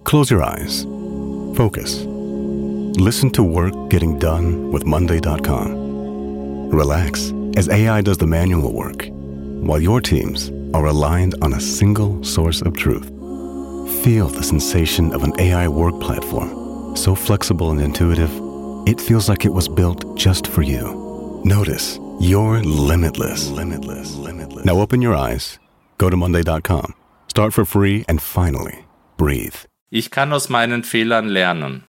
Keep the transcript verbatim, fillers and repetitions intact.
Close your eyes. Focus. Listen to work getting done with Monday dot com. Relax as A I does the manual work, while your teams are aligned on a single source of truth. Feel the sensation of an A I work platform, so flexible and intuitive, it feels like it was built just for you. Notice you're limitless. Limitless. Limitless. Now open your eyes, go to Monday dot com, start for free, and finally, breathe. Ich kann aus meinen Fehlern lernen.